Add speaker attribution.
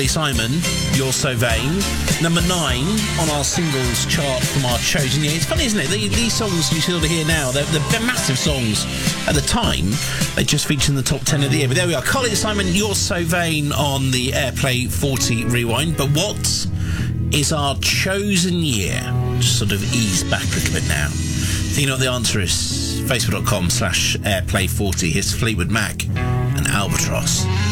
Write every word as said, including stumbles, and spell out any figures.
Speaker 1: Carly Simon, You're So Vain. Number nine on our singles chart from our chosen year. It's funny, isn't it? The, these songs you sort of hear now, they're, they're massive songs. At the time, they just featured in the top ten of the year. But there we are. Carly Simon, You're So Vain on the Airplay forty Rewind. But what is our chosen year? Just sort of ease back a little bit now. So you know what the answer is? Facebook.com slash Airplay40. Here's Fleetwood Mac and Albatross.